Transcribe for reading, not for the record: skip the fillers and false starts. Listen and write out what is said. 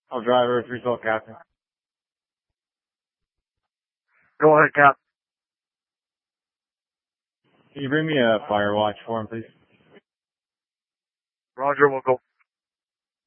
I'll driver, it's result, Captain. Go ahead, Cap. Can you bring me a fire watch for him, please? Roger, we'll go.